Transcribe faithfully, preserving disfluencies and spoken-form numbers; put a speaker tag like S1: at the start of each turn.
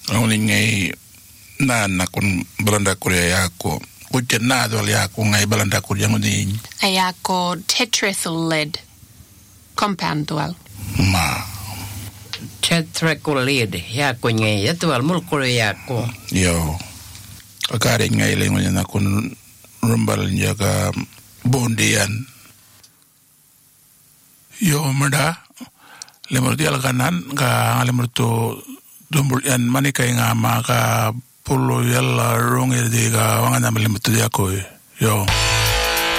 S1: Only ngay na na kun balanda Korea yako. Kuchen na dwal yako ngay balanda Korea ngoni.
S2: Ayako tetryethyl lead compound dual.
S1: Ma.
S3: Tetryethyl lead yako ngay yatual mul Korea yako.
S1: Yo. Akare ngay le ngoni na kun rumbal njaga bondian. Yo mada lemur di alkanan ka lemur to dumbul yan manika nga maka pulo yalla rong edi ka wanga na lemur to yako yo